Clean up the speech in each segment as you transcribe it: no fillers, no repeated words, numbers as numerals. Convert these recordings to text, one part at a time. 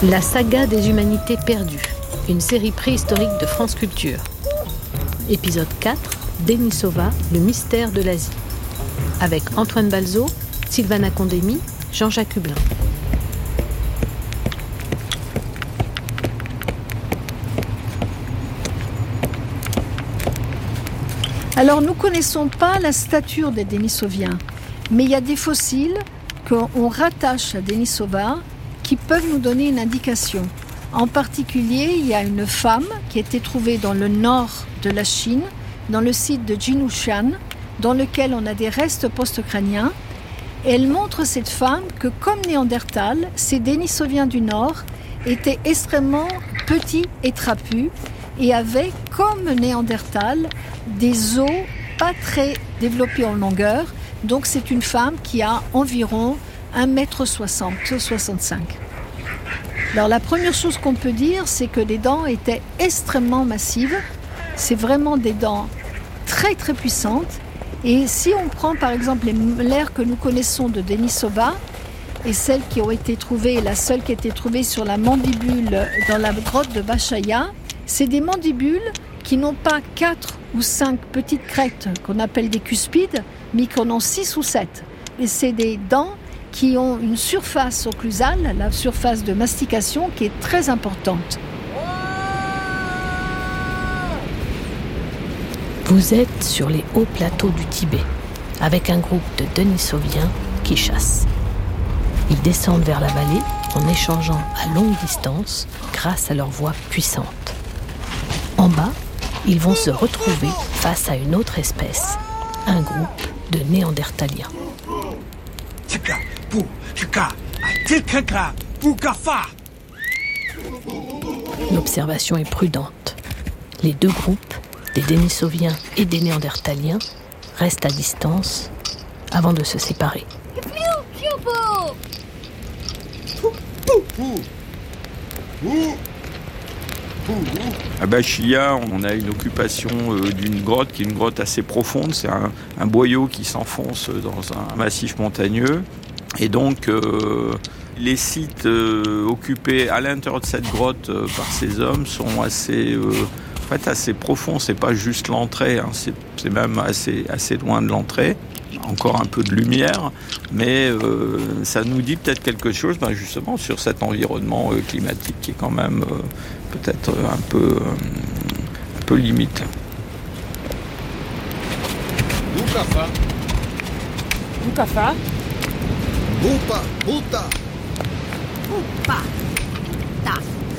La saga des humanités perdues, une série préhistorique de France Culture. Épisode 4, Denisova, le mystère de l'Asie. Avec Antoine Balzo, Sylvana Condemi, Jean-Jacques Hublin. Alors, nous ne connaissons pas la stature des Denisoviens, mais il y a des fossiles qu'on rattache à Denisova qui peuvent nous donner une indication. En particulier, il y a une femme qui a été trouvée dans le nord de la Chine, dans le site de Jinshan, dans lequel on a des restes post-crâniens. Et elle montre cette femme que, comme Néandertal, ces Denisoviens du Nord étaient extrêmement petits et trapus et avaient, comme Néandertal, des os pas très développés en longueur. Donc c'est une femme qui a environ 1,60 m, 65. Alors la première chose qu'on peut dire, c'est que les dents étaient extrêmement massives. C'est vraiment des dents très très puissantes. Et si on prend par exemple l'aire que nous connaissons de Denisova et celle qui ont été trouvées, la seule qui a été trouvée sur la mandibule dans la grotte de Bachaya, c'est des mandibules qui n'ont pas 4 ou 5 petites crêtes qu'on appelle des cuspides, mais qui en ont 6 ou 7. Et c'est des dents qui ont une surface occlusale, la surface de mastication, qui est très importante. Vous êtes sur les hauts plateaux du Tibet, avec un groupe de Denisoviens qui chassent. Ils descendent vers la vallée en échangeant à longue distance grâce à leur voix puissante. En bas, ils vont se retrouver face à une autre espèce, un groupe de Néandertaliens. L'observation est prudente. Les deux groupes, des Denisoviens et des Néandertaliens, restent à distance avant de se séparer. À Bachaya, on a une occupation d'une grotte qui est une grotte assez profonde. C'est un boyau qui s'enfonce dans un massif montagneux. Et donc, les sites occupés à l'intérieur de cette grotte par ces hommes sont assez profonds. C'est pas juste l'entrée, hein. C'est même assez loin de l'entrée. Encore un peu de lumière, mais ça nous dit peut-être quelque chose justement sur cet environnement climatique qui est quand même peut-être un peu limite. Bukafa. Bukafa. Bupa. Buta. Bupa. Ta.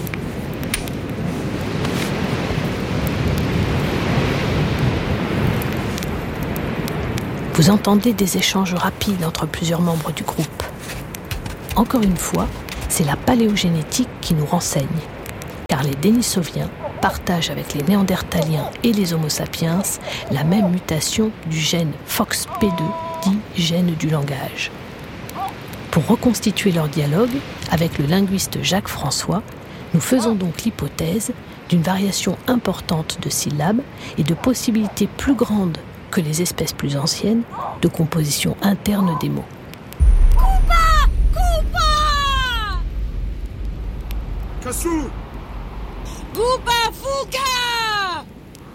Vous entendez des échanges rapides entre plusieurs membres du groupe. Encore une fois, c'est la paléogénétique qui nous renseigne, car les Denisoviens partagent avec les Néandertaliens et les Homo sapiens la même mutation du gène FOXP2, dit gène du langage. Pour reconstituer leur dialogue, avec le linguiste Jacques François, nous faisons donc l'hypothèse d'une variation importante de syllabes et de possibilités plus grandes que les espèces plus anciennes de composition interne des mots. Kupa! Kupa! Kassou. Kupa Fuka!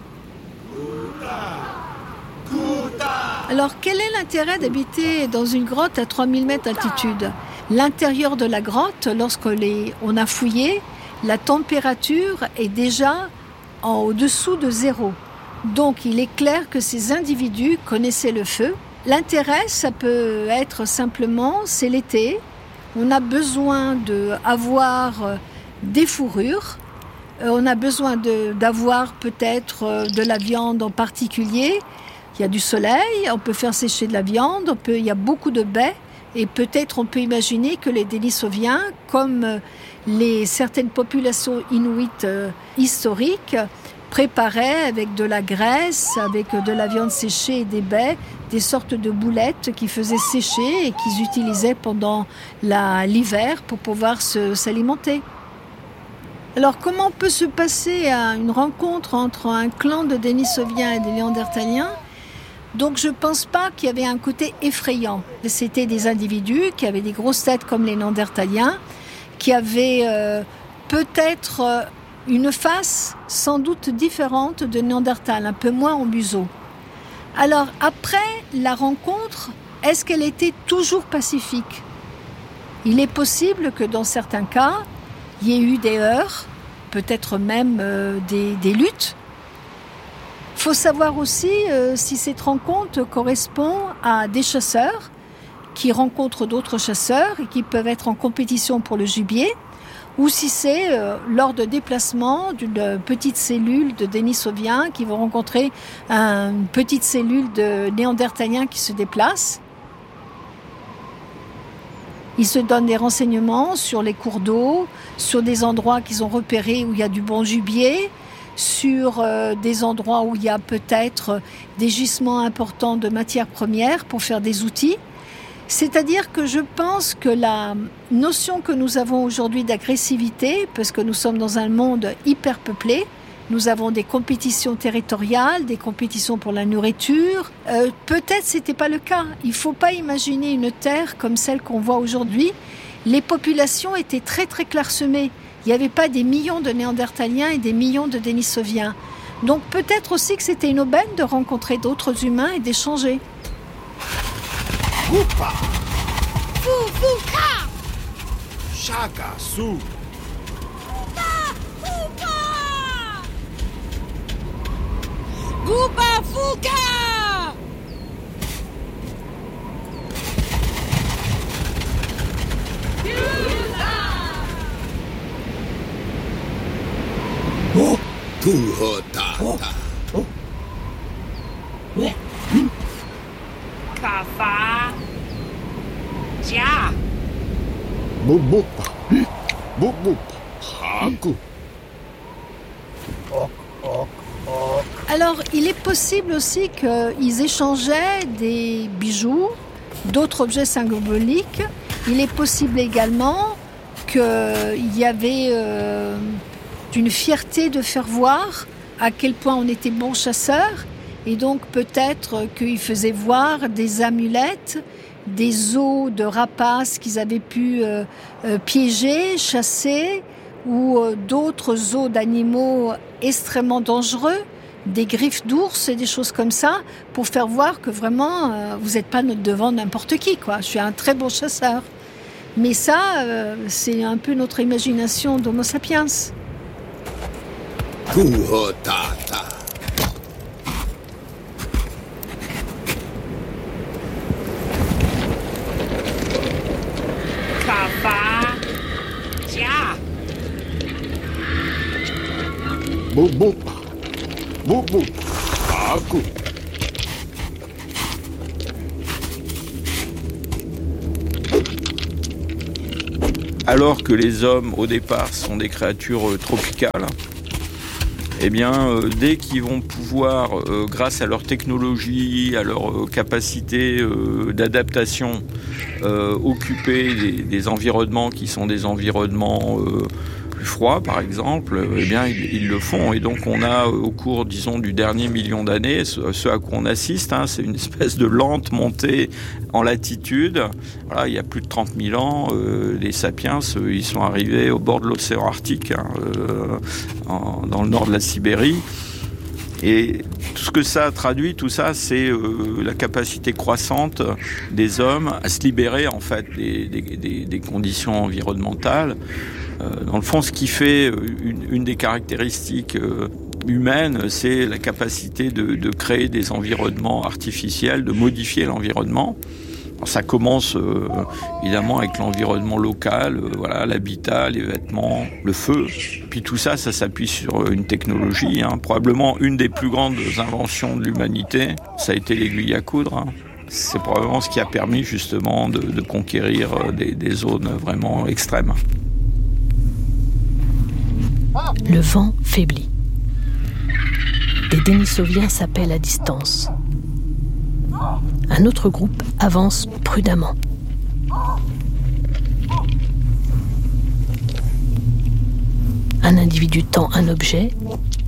Alors, quel est l'intérêt d'habiter dans une grotte à 3000 mètres d'altitude ? L'intérieur de la grotte, on a fouillé, la température est déjà au-dessous de 0. Donc, il est clair que ces individus connaissaient le feu. L'intérêt, ça peut être simplement, c'est l'été. On a besoin d'avoir des fourrures. On a besoin d'avoir peut-être de la viande en particulier. Il y a du soleil, on peut faire sécher de la viande, il y a beaucoup de baies. Et peut-être on peut imaginer que les Denisoviens, comme certaines populations inuites historiques, préparaient avec de la graisse, avec de la viande séchée et des baies, des sortes de boulettes qu'ils faisaient sécher et qu'ils utilisaient pendant l'hiver pour pouvoir s'alimenter. Alors comment peut se passer une rencontre entre un clan de Denisoviens et des Néandertaliens ? Donc je ne pense pas qu'il y avait un côté effrayant. C'était des individus qui avaient des grosses têtes comme les Néandertaliens, qui avaient peut-être une face sans doute différente de Néandertal, un peu moins en museau. Alors après la rencontre, est-ce qu'elle était toujours pacifique ? Il est possible que dans certains cas, il y ait eu des heurts, peut-être même des luttes. Il faut savoir aussi si cette rencontre correspond à des chasseurs qui rencontrent d'autres chasseurs et qui peuvent être en compétition pour le gibier, ou si c'est lors de déplacement d'une petite cellule de Denisoviens qui vont rencontrer une petite cellule de Néandertaliens qui se déplacent. Ils se donnent des renseignements sur les cours d'eau, sur des endroits qu'ils ont repérés où il y a du bon gibier, sur des endroits où il y a peut-être des gisements importants de matières premières pour faire des outils. C'est-à-dire que je pense que la notion que nous avons aujourd'hui d'agressivité, parce que nous sommes dans un monde hyper peuplé, nous avons des compétitions territoriales, des compétitions pour la nourriture. Peut-être c'était pas le cas. Il faut pas imaginer une terre comme celle qu'on voit aujourd'hui. Les populations étaient très très clairsemées. Il n'y avait pas des millions de Néandertaliens et des millions de Denisoviens. Donc peut-être aussi que c'était une aubaine de rencontrer d'autres humains et d'échanger. Kupa, Fufuka! Shaka, Su. Guba Fuka! Oh, Tuhotata. Kafa! Ja! Bubupa. Bubupa. Haku. Alors, il est possible aussi qu'ils échangeaient des bijoux, d'autres objets symboliques. Il est possible également qu'il y avait une fierté de faire voir à quel point on était bons chasseurs. Et donc, peut-être qu'ils faisaient voir des amulettes, des os de rapaces qu'ils avaient pu piéger, chasser, ou d'autres os d'animaux extrêmement dangereux, des griffes d'ours et des choses comme ça, pour faire voir que vraiment, vous n'êtes pas devant n'importe qui, quoi. Je suis un très bon chasseur. Mais ça, c'est un peu notre imagination d'Homo sapiens. Tuhotata. Kafa! Ja! Bubupa. Bubupa. Haku. Alors que les hommes, au départ, sont des créatures tropicales, eh bien, dès qu'ils vont pouvoir, grâce à leur technologie, à leur capacité d'adaptation, occuper des environnements qui sont des environnements plus froids, par exemple, eh bien, ils le font. Et donc, on a, au cours, disons, du dernier million d'années, ce à quoi on assiste, c'est une espèce de lente montée en latitude. Voilà, il y a plus de 30 000 ans, les sapiens, ils sont arrivés au bord de l'océan Arctique, dans le nord de la Sibérie. Et tout ce que ça traduit, tout ça, c'est la capacité croissante des hommes à se libérer, en fait, des conditions environnementales. Dans le fond, ce qui fait une des caractéristiques humaines, c'est la capacité de créer des environnements artificiels, de modifier l'environnement. Alors, ça commence évidemment avec l'environnement local, l'habitat, les vêtements, le feu. Puis tout ça, ça s'appuie sur une technologie. Probablement une des plus grandes inventions de l'humanité, ça a été l'aiguille à coudre. C'est probablement ce qui a permis justement de conquérir des zones vraiment extrêmes. Le vent faiblit. Des Denisoviens s'appellent à distance. Un autre groupe avance prudemment. Un individu tend un objet